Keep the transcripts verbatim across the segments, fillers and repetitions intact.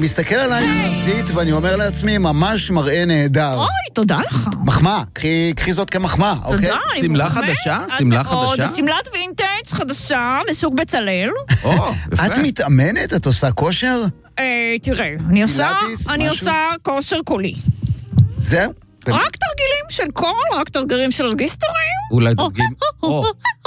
מסתכל עליי רזית, ואני אומר לעצמי, ממש מראה נהדר. אוי, תודה לך. מחמאה, קחי זאת כמחמאה, אוקיי? תודה. סמלה חדשה? סמלה חדשה? סמלת וינטג' חדשה, מסוג בצלאל. או, יפה. את מתאמנת? את עושה כושר? תראה, אני עושה, פילאטיס, אני משהו? עושה כושר קולי. זהו? רק תרגילים של קול, רק תרגילים של רגיסטורים. אולי דרגים... או,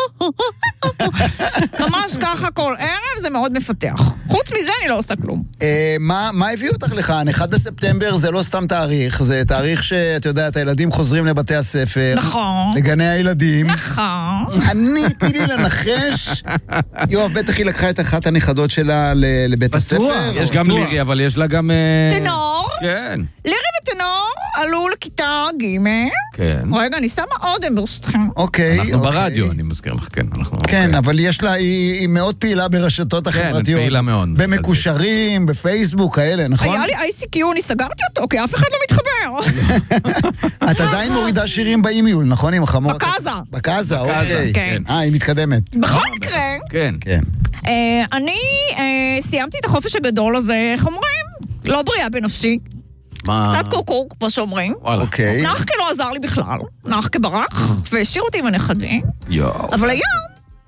ממש ככה כל ערב, זה מאוד מפתח. חוץ מזה אני לא עושה כלום. אה, מה, מה הביא אותך לכאן? אחד בספטמבר זה לא סתם תאריך, זה תאריך שאת יודעת, הילדים חוזרים לבתי הספר. נכון. לגני הילדים. נכון. אני, תני לי לנחש. יואב, בטח היא לקחה את אחת הנכדות שלה ל- לבית הספר. יש גם לירי, אבל יש לה גם... אה, תנור. כן. לירי ותנור עלו לכיתה ג'. כן. רגע, אני שמה עודם ברשותכם. אוקיי. אנחנו אוקיי. ברדיו, אני מזכיר לך, כן. אנחנו... כן, אבל יש לה, היא, היא מאוד פעילה ברשתות החברתיות. פעילה מאוד. במקושרים, בפייסבוק, כאלה, נכון? היה לי איי סי קיו, אני סגרתי אותו, כי אף אחד לא מתחבר. את עדיין מורידה שירים באימיול, נכון? עם החמור... בקאזה. בקאזה, אוקיי. כן. אה, היא מתקדמת. בכל מקרה, כן. כן. אה, אני אה, סיימתי את החופש הגדול הזה, איך אומרים? לא בריאה בנפשי. מה? קצת קוקוק, כמו שאומרים. וואלה. אוקיי. נחקה לא עזר לי בכלל. נחקה ברח, והשאיר אותי עם הנכדים. יואו. אבל היום,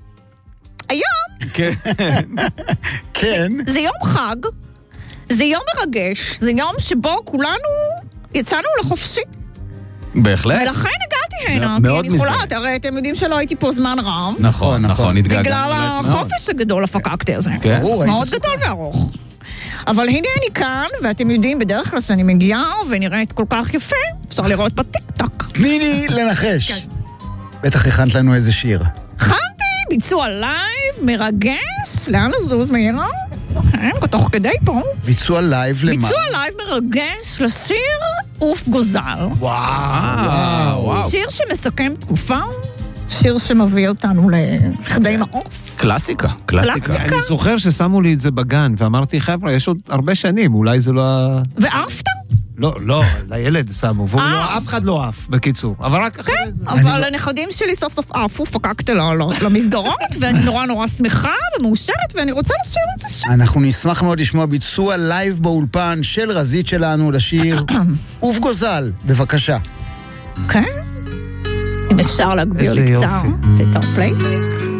היום, כן. כן. זה יום חג, זה יום מרגש, זה יום שבו כולנו יצאנו לחופשי. בהחלט. ולכן הגעתי הנה, כי מאוד אני יכולה, מזדהה. הרי אתם יודעים שלא הייתי פה זמן רב. נכון, נכון, התגעגענו בגלל אלייך מאוד. החופש הגדול הפקקתי הזה. כן. ברור, מאוד הייתי גדול וארוך. אבל הנה אני כאן, ואתם יודעים בדרך כלל שאני מגיעה ונראית כל כך יפה, אפשר לראות בטיק-טוק. תני לי לנחש. כן. בטח הכנת לנו איזה שיר. הכנתי ביצוע לייב, מרגש, לאן לזוז מהירה? כן, תוך כדי פה. ביצוע לייב למה? ביצוע לייב מרגש לשיר אוף גוזל. וואו. וואו. שיר שמסכם תקופה, שיר שמביא אותנו לכדי מעוף. קלאסיקה, קלאסיקה. קלאסיקה. אני זוכר ששמו לי את זה בגן, ואמרתי, חבר'ה, יש עוד הרבה שנים, אולי זה לא... ה- ואהבת? לא, לא, לילד שמו, והוא אה. לא, אף אחד לא עף, בקיצור. אבל רק אחרי זה. אבל הנכדים שלי סוף סוף עפו, פקקתי לה למסגרות, ואני נורא נורא שמחה ומאושרת, ואני רוצה לשיר את זה שם. אנחנו נשמח מאוד לשמוע ביצוע לייב באולפן של רזית שלנו לשיר אוף גוזל, בבקשה. כן? אם אפשר להגביר איזה לי קצת יופי. את הפליי.